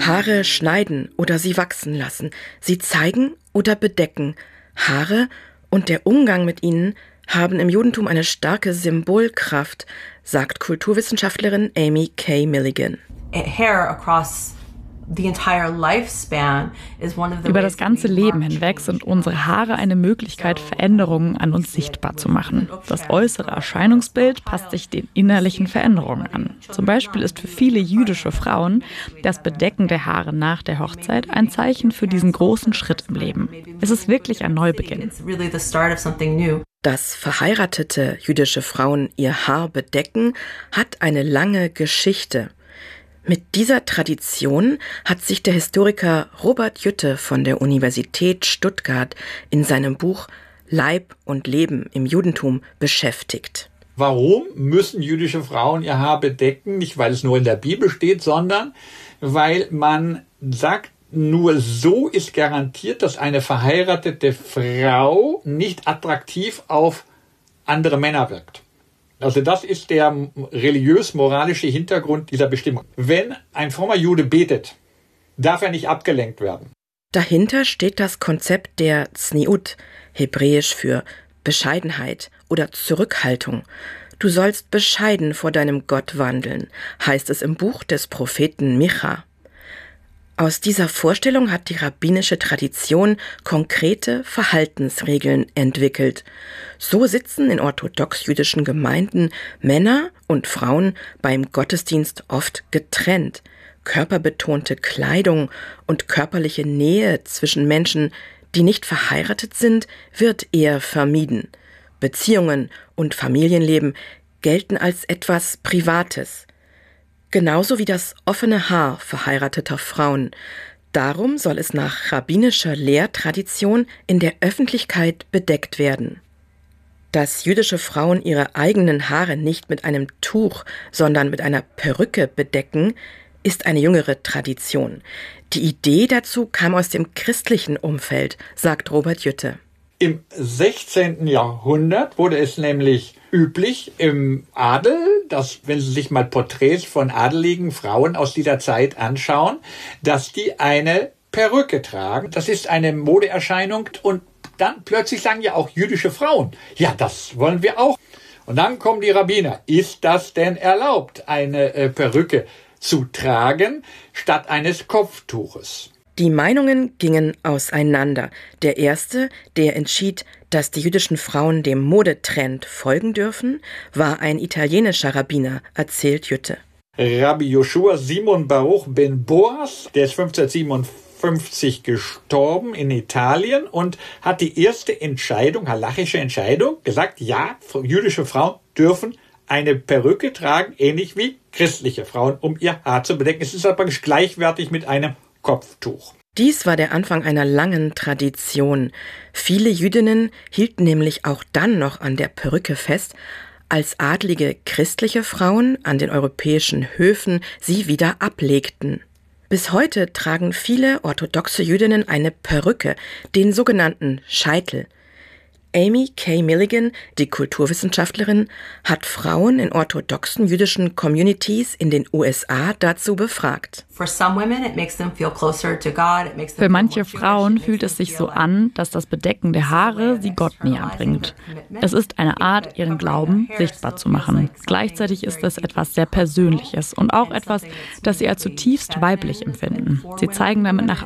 Haare schneiden oder sie wachsen lassen, sie zeigen oder bedecken. Haare und der Umgang mit ihnen haben im Judentum eine starke Symbolkraft, sagt Kulturwissenschaftlerin Amy K. Milligan. Hair across Über das ganze Leben hinweg sind unsere Haare eine Möglichkeit, Veränderungen an uns sichtbar zu machen. Das äußere Erscheinungsbild passt sich den innerlichen Veränderungen an. Zum Beispiel ist für viele jüdische Frauen das Bedecken der Haare nach der Hochzeit ein Zeichen für diesen großen Schritt im Leben. Es ist wirklich ein Neubeginn. Dass verheiratete jüdische Frauen ihr Haar bedecken, hat eine lange Geschichte. Mit dieser Tradition hat sich der Historiker Robert Jütte von der Universität Stuttgart in seinem Buch Leib und Leben im Judentum beschäftigt. Warum müssen jüdische Frauen ihr Haar bedecken? Nicht, weil es nur in der Bibel steht, sondern weil man sagt, nur so ist garantiert, dass eine verheiratete Frau nicht attraktiv auf andere Männer wirkt. Also das ist der religiös-moralische Hintergrund dieser Bestimmung. Wenn ein frommer Jude betet, darf er nicht abgelenkt werden. Dahinter steht das Konzept der Zniut, hebräisch für Bescheidenheit oder Zurückhaltung. Du sollst bescheiden vor deinem Gott wandeln, heißt es im Buch des Propheten Micha. Aus dieser Vorstellung hat die rabbinische Tradition konkrete Verhaltensregeln entwickelt. So sitzen in orthodox-jüdischen Gemeinden Männer und Frauen beim Gottesdienst oft getrennt. Körperbetonte Kleidung und körperliche Nähe zwischen Menschen, die nicht verheiratet sind, wird eher vermieden. Beziehungen und Familienleben gelten als etwas Privates. Genauso wie das offene Haar verheirateter Frauen. Darum soll es nach rabbinischer Lehrtradition in der Öffentlichkeit bedeckt werden. Dass jüdische Frauen ihre eigenen Haare nicht mit einem Tuch, sondern mit einer Perücke bedecken, ist eine jüngere Tradition. Die Idee dazu kam aus dem christlichen Umfeld, sagt Robert Jütte. Im 16. Jahrhundert wurde es nämlich üblich im Adel, dass, wenn Sie sich mal Porträts von adeligen Frauen aus dieser Zeit anschauen, dass die eine Perücke tragen. Das ist eine Modeerscheinung und dann plötzlich sagen ja auch jüdische Frauen, ja, das wollen wir auch. Und dann kommen die Rabbiner, ist das denn erlaubt, eine Perücke zu tragen statt eines Kopftuches? Die Meinungen gingen auseinander. Der erste, der entschied, dass die jüdischen Frauen dem Modetrend folgen dürfen, war ein italienischer Rabbiner, erzählt Jütte. Rabbi Joshua Simon Baruch ben Boas, der ist 1557 gestorben in Italien und hat die erste Entscheidung, halachische Entscheidung, gesagt, ja, jüdische Frauen dürfen eine Perücke tragen, ähnlich wie christliche Frauen, um ihr Haar zu bedecken. Es ist aber gleichwertig mit einem Kopftuch. Dies war der Anfang einer langen Tradition. Viele Jüdinnen hielten nämlich auch dann noch an der Perücke fest, als adlige christliche Frauen an den europäischen Höfen sie wieder ablegten. Bis heute tragen viele orthodoxe Jüdinnen eine Perücke, den sogenannten Scheitel. Amy K. Milligan, die Kulturwissenschaftlerin, hat Frauen in orthodoxen jüdischen Communities in den USA dazu befragt. Für manche Frauen fühlt es sich so an, dass das Bedecken der Haare sie Gott näher bringt. Es ist eine Art, ihren Glauben sichtbar zu machen. Gleichzeitig ist es etwas sehr Persönliches und auch etwas, das sie als zutiefst weiblich empfinden. Sie zeigen damit nach